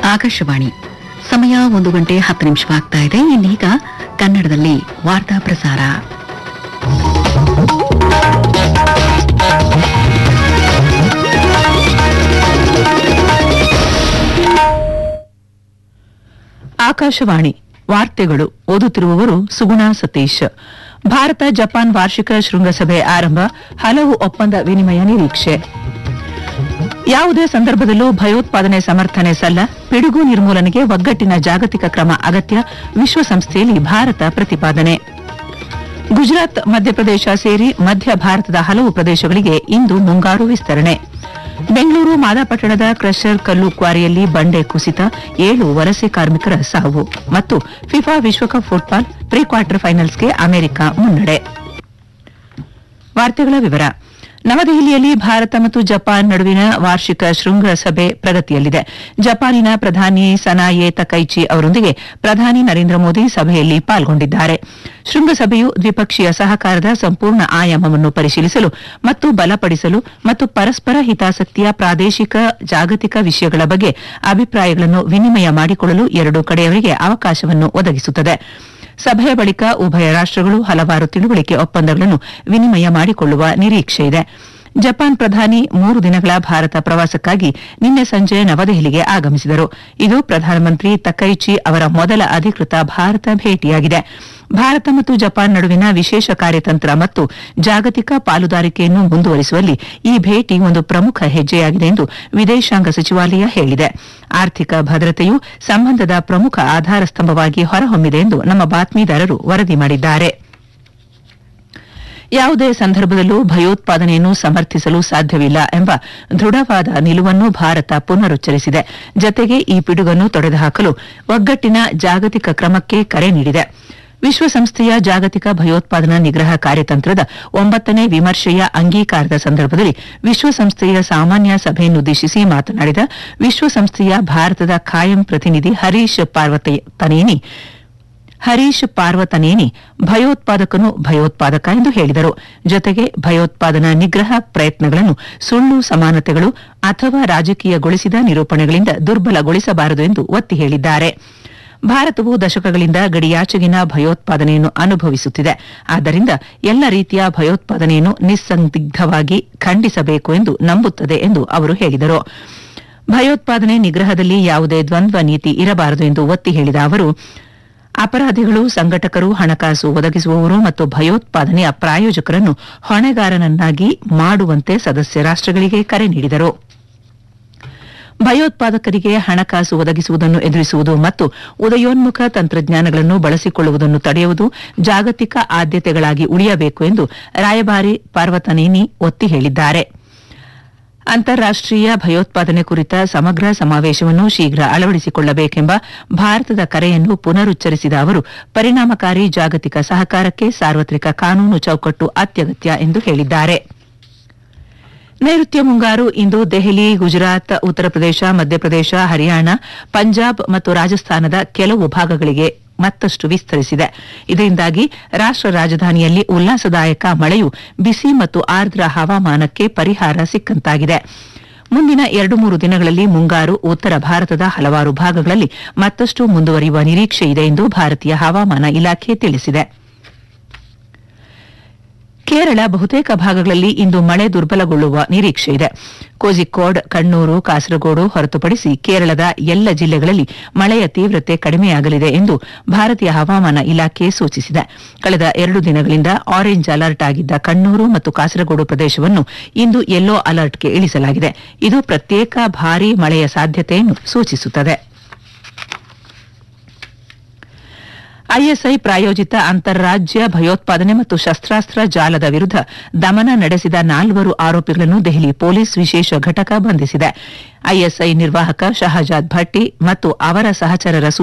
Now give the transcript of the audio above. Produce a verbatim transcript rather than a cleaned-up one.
ಆಕಾಶವಾಣಿ ಸಮಯ ಒಂದು ಗಂಟೆ ಹತ್ತು ನಿಮಿಷವಾಗ್ತಾ ಇದೆ. ಇನ್ನೀಗ ಕನ್ನಡದಲ್ಲಿ ವಾರ್ತಾ ಪ್ರಸಾರ. ಆಕಾಶವಾಣಿ ವಾರ್ತೆಗಳು ಓದುತ್ತಿರುವವರು ಸುಗುಣಾ ಸತೀಶ್. ಭಾರತ ಜಪಾನ್ ವಾರ್ಷಿಕ ಶೃಂಗಸಭೆ ಆರಂಭ, ಹಲವು ಒಪ್ಪಂದ ವಿನಿಮಯ ನಿರೀಕ್ಷೆ. ಯಾವುದೇ ಸಂದರ್ಭದಲ್ಲೂ ಭಯೋತ್ಪಾದನೆ ಸಮರ್ಥನೆ ಸಲ್ಲ, ಪಿಡುಗು ನಿರ್ಮೂಲನೆಗೆ ಒಗ್ಗಟ್ಟಿನ ಜಾಗತಿಕ ಕ್ರಮ ಅಗತ್ಯ, ವಿಶ್ವಸಂಸ್ಥೆಯಲ್ಲಿ ಭಾರತ ಪ್ರತಿಪಾದನೆ. ಗುಜರಾತ್, ಮಧ್ಯಪ್ರದೇಶ ಸೇರಿ ಮಧ್ಯ ಭಾರತದ ಹಲವು ಪ್ರದೇಶಗಳಿಗೆ ಇಂದು ಮುಂಗಾರು ವಿಸ್ತರಣೆ. ಬೆಂಗಳೂರು ಮಾದಾಪಟ್ಟಣದ ಕ್ರಷರ್ ಕಲ್ಲು ಕ್ವಾರಿಯಲ್ಲಿ ಬಂಡೆ ಕುಸಿತ, ಏಳು ವಲಸೆ ಕಾರ್ಮಿಕರ ಸಾವು. ಮತ್ತು ಫಿಫಾ ವಿಶ್ವಕಪ್ ಫುಟ್ಬಾಲ್ ಪ್ರೀ ಕ್ವಾರ್ಟರ್ ಫೈನಲ್ಸ್ಗೆ ಅಮೆರಿಕ ಮುನ್ನಡೆ. ವಾರ್ತೆಗಳ ವಿವರ. ನವದೆಹಲಿಯಲ್ಲಿ ಭಾರತ ಮತ್ತು ಜಪಾನ್ ನಡುವಿನ ವಾರ್ಷಿಕ ಶೃಂಗಸಭೆ ಪ್ರಗತಿಯಲ್ಲಿದೆ. ಜಪಾನಿನ ಪ್ರಧಾನಿ ಸನಾಯೆ ತಕೈಚಿ ಅವರೊಂದಿಗೆ ಪ್ರಧಾನಿ ನರೇಂದ್ರ ಮೋದಿ ಸಭೆಯಲ್ಲಿ ಪಾಲ್ಗೊಂಡಿದ್ದಾರೆ. ಶೃಂಗಸಭೆಯು ದ್ವಿಪಕ್ಷೀಯ ಸಹಕಾರದ ಸಂಪೂರ್ಣ ಆಯಾಮವನ್ನು ಪರಿಶೀಲಿಸಲು ಮತ್ತು ಬಲಪಡಿಸಲು ಮತ್ತು ಪರಸ್ಪರ ಹಿತಾಸಕ್ತಿಯ ಪ್ರಾದೇಶಿಕ ಜಾಗತಿಕ ವಿಷಯಗಳ ಬಗ್ಗೆ ಅಭಿಪ್ರಾಯಗಳನ್ನು ವಿನಿಮಯ ಮಾಡಿಕೊಳ್ಳಲು ಎರಡೂ ಕಡೆಯವರಿಗೆ ಅವಕಾಶವನ್ನು ಒದಗಿಸುತ್ತದೆ. ಸಭೆಯ ಬಳಿಕ ಉಭಯ ರಾಷ್ಟಗಳು ಹಲವಾರು ತಿಳುವಳಿಕೆ ಒಪ್ಪಂದಗಳನ್ನು ವಿನಿಮಯ ಮಾಡಿಕೊಳ್ಳುವ ನಿರೀಕ್ಷೆಯಿದೆ. ಜಪಾನ್ ಪ್ರಧಾನಿ ಮೂರು ದಿನಗಳ ಭಾರತ ಪ್ರವಾಸಕ್ಕಾಗಿ ನಿನ್ನೆ ಸಂಜೆ ನವದೆಹಲಿಗೆ ಆಗಮಿಸಿದರು. ಇದು ಪ್ರಧಾನಮಂತ್ರಿ ತಕೈಚಿ ಅವರ ಮೊದಲ ಅಧಿಕೃತ ಭಾರತ ಭೇಟಿಯಾಗಿದೆ. ಭಾರತ ಮತ್ತು ಜಪಾನ್ ನಡುವಿನ ವಿಶೇಷ ಕಾರ್ಯತಂತ್ರ ಮತ್ತು ಜಾಗತಿಕ ಪಾಲುದಾರಿಕೆಯನ್ನು ಮುಂದುವರಿಸುವಲ್ಲಿ ಈ ಭೇಟಿ ಒಂದು ಪ್ರಮುಖ ಹೆಜ್ಜೆಯಾಗಿದೆ ಎಂದು ವಿದೇಶಾಂಗ ಸಚಿವಾಲಯ ಹೇಳಿದೆ. ಆರ್ಥಿಕ ಭದ್ರತೆಯು ಸಂಬಂಧದ ಪ್ರಮುಖ ಆಧಾರ ಸ್ತಂಭವಾಗಿ ಹೊರಹೊಮ್ಮಿದೆ ಎಂದು ನಮ್ಮ ಬಾತ್ಮೀದಾರರು ವರದಿ ಮಾಡಿದ್ದಾರೆ. ಯಾವುದೇ ಸಂದರ್ಭದಲ್ಲೂ ಭಯೋತ್ಪಾದನೆಯನ್ನು ಸಮರ್ಥಿಸಲು ಸಾಧ್ಯವಿಲ್ಲ ಎಂಬ ದೃಢವಾದ ನಿಲುವನ್ನು ಭಾರತ ಪುನರುಚ್ಚರಿಸಿದೆ. ಜತೆಗೆ ಈ ಪಿಡುಗನ್ನು ತೊಡೆದುಹಾಕಲು ಒಗ್ಗಟ್ಟಿನ ಜಾಗತಿಕ ಕ್ರಮಕ್ಕೆ ಕರೆ ನೀಡಿದೆ. ವಿಶ್ವಸಂಸ್ಥೆಯ ಜಾಗತಿಕ ಭಯೋತ್ಪಾದನಾ ನಿಗ್ರಹ ಕಾರ್ಯತಂತ್ರದ ಒಂಬತ್ತನೇ ವಿಮರ್ಶೆಯ ಅಂಗೀಕಾರದ ಸಂದರ್ಭದಲ್ಲಿ ವಿಶ್ವಸಂಸ್ಥೆಯ ಸಾಮಾನ್ಯ ಸಭೆಯನ್ನುದ್ದೇಶಿಸಿ ಮಾತನಾಡಿದ ವಿಶ್ವಸಂಸ್ಥೆಯ ಭಾರತದ ಖಾಯಂ ಪ್ರತಿನಿಧಿ ಹರೀಶ್ ಪಾರ್ವತನೇನಿ ಹರೀಶ್ ಪಾರ್ವತನೇನಿ ಭಯೋತ್ಪಾದಕನು ಭಯೋತ್ಪಾದಕ ಎಂದು ಹೇಳಿದರು. ಜೊತೆಗೆ ಭಯೋತ್ಪಾದನಾ ನಿಗ್ರಹ ಪ್ರಯತ್ನಗಳನ್ನು ಸುಳ್ಳು ಸಮಾನತೆಗಳು ಅಥವಾ ರಾಜಕೀಯಗೊಳಿಸಿದ ನಿರೂಪಣೆಗಳಿಂದ ದುರ್ಬಲಗೊಳಿಸಬಾರದು ಎಂದು ಒತ್ತಿ ಹೇಳಿದ್ದಾರೆ. ಭಾರತವು ದಶಕಗಳಿಂದ ಗಡಿಯಾಚೆಗಿನ ಭಯೋತ್ಪಾದನೆಯನ್ನು ಅನುಭವಿಸುತ್ತಿದೆ. ಆದ್ದರಿಂದ ಎಲ್ಲ ರೀತಿಯ ಭಯೋತ್ಪಾದನೆಯನ್ನು ನಿಸ್ಸಂದಿಗ್ಧವಾಗಿ ಖಂಡಿಸಬೇಕು ಎಂದು ನಂಬುತ್ತದೆ ಎಂದು ಅವರು ಹೇಳಿದರು. ಭಯೋತ್ಪಾದನೆ ನಿಗ್ರಹದಲ್ಲಿ ಯಾವುದೇ ದ್ವಂದ್ವ ನೀತಿ ಇರಬಾರದು ಎಂದು ಒತ್ತಿ ಹೇಳಿದ ಅವರು, ಅಪರಾಧಿಗಳು, ಸಂಘಟಕರು, ಹಣಕಾಸು ಒದಗಿಸುವವರು ಮತ್ತು ಭಯೋತ್ಪಾದನೆಯ ಪ್ರಾಯೋಜಕರನ್ನು ಹೊಣೆಗಾರನನ್ನಾಗಿ ಮಾಡುವಂತೆ ಸದಸ್ಯ ರಾಷ್ಟಗಳಿಗೆ ಕರೆ ನೀಡಿದರು. ಭಯೋತ್ಪಾದಕರಿಗೆ ಹಣಕಾಸು ಒದಗಿಸುವುದನ್ನು ಎದುರಿಸುವುದು ಮತ್ತು ಉದಯೋನ್ಮುಖ ತಂತ್ರಜ್ಞಾನಗಳನ್ನು ಬಳಸಿಕೊಳ್ಳುವುದನ್ನು ತಡೆಯುವುದು ಜಾಗತಿಕ ಆದ್ಯತೆಗಳಾಗಿ ಉಳಿಯಬೇಕು ಎಂದು ರಾಯಭಾರಿ ಪಾರ್ವತನೇನಿ ಒತ್ತಿ ಹೇಳಿದ್ದಾರೆ. ಅಂತಾರಾಷ್ಟೀಯ ಭಯೋತ್ಪಾದನೆ ಕುರಿತ ಸಮಗ್ರ ಸಮಾವೇಶವನ್ನು ಶೀಘ್ರ ಅಳವಡಿಸಿಕೊಳ್ಳಬೇಕೆಂಬ ಭಾರತದ ಕರೆಯನ್ನು ಪುನರುಚ್ಚರಿಸಿದ ಅವರು, ಪರಿಣಾಮಕಾರಿ ಜಾಗತಿಕ ಸಹಕಾರಕ್ಕೆ ಸಾರ್ವತ್ರಿಕ ಕಾನೂನು ಚೌಕಟ್ಟು ಅತ್ಯಗತ್ಯ ಎಂದು ಹೇಳಿದ್ದಾರೆ. ನೈಋತ್ಯ ಮುಂಗಾರು ಇಂದು ದೆಹಲಿ, ಗುಜರಾತ್, ಉತ್ತರ ಪ್ರದೇಶ, ಮಧ್ಯಪ್ರದೇಶ, ಹರಿಯಾಣ, ಪಂಜಾಬ್ ಮತ್ತು ರಾಜಸ್ಥಾನದ ಕೆಲವು ಭಾಗಗಳಿಗೆ ಮತ್ತಷ್ಟು ವಿಸ್ತರಿಸಿದೆ. ಇದರಿಂದಾಗಿ ರಾಷ್ಟ ರಾಜಧಾನಿಯಲ್ಲಿ ಉಲ್ಲಾಸದಾಯಕ ಮಳೆಯು ಬಿಸಿ ಮತ್ತು ಆರ್ದ್ರ ಹವಾಮಾನಕ್ಕೆ ಪರಿಹಾರ ಸಿಕ್ಕಂತಾಗಿದೆ. ಮುಂದಿನ ಎರಡು ಮೂರು ದಿನಗಳಲ್ಲಿ ಮುಂಗಾರು ಉತ್ತರ ಭಾರತದ ಹಲವಾರು ಭಾಗಗಳಲ್ಲಿ ಮತ್ತಷ್ಟು ಮುಂದುವರಿಯುವ ನಿರೀಕ್ಷೆಯಿದೆ ಎಂದು ಭಾರತೀಯ ಹವಾಮಾನ ಇಲಾಖೆ ತಿಳಿಸಿದೆ. ಕೇರಳ ಬಹುತೇಕ ಭಾಗಗಳಲ್ಲಿ ಇಂದು ಮಳೆ ದುರ್ಬಲಗೊಳ್ಳುವ ನಿರೀಕ್ಷೆಯಿದೆ. ಕೋಜಿಕೋಡ್, ಕಣ್ಣೂರು, ಕಾಸರಗೋಡು ಹೊರತುಪಡಿಸಿ ಕೇರಳದ ಎಲ್ಲ ಜಿಲ್ಲೆಗಳಲ್ಲಿ ಮಳೆಯ ತೀವ್ರತೆ ಕಡಿಮೆಯಾಗಲಿದೆ ಎಂದು ಭಾರತೀಯ ಹವಾಮಾನ ಇಲಾಖೆ ಸೂಚಿಸಿದೆ. ಕಳೆದ ಎರಡು ದಿನಗಳಿಂದ ಆರೆಂಜ್ ಅಲರ್ಟ್ ಆಗಿದ್ದ ಕಣ್ಣೂರು ಮತ್ತು ಕಾಸರಗೋಡು ಪ್ರದೇಶವನ್ನು ಇಂದು ಯೆಲ್ಲೋ ಅಲರ್ಟ್ಗೆ ಇಳಿಸಲಾಗಿದೆ. ಇದು ಪ್ರತ್ಯೇಕ ಭಾರೀ ಮಳೆಯ ಸಾಧ್ಯತೆಯನ್ನು ಸೂಚಿಸುತ್ತದೆ. ಐಎಸ್ಐ ಪ್ರಾಯೋಜಿತ ಅಂತಾರಾಜ್ಯ ಭಯೋತ್ಪಾದನೆ ಮತ್ತು ಶಸ್ತ್ರಾಸ್ತ್ರ ಜಾಲದ ವಿರುದ್ಧ ದಮನ ನಡೆಸಿದ ನಾಲ್ವರು ಆರೋಪಿಗಳನ್ನು ದೆಹಲಿ ಪೊಲೀಸ್ ವಿಶೇಷ ಘಟಕ ಬಂಧಿಸಿದೆ. ಐಎಸ್ಐ ನಿರ್ವಾಹಕ ಶಹಜಾದ್ ಭಟ್ಟಿ ಮತ್ತು ಅವರ ಸಹಚರರ